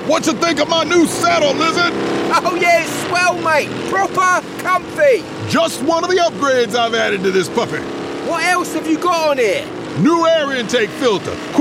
What you think of my new saddle, Lizard? Oh yeah, it's swell, mate. Proper comfy. Just one of the upgrades I've added to this puppy. What else have you got on here? New air intake filter.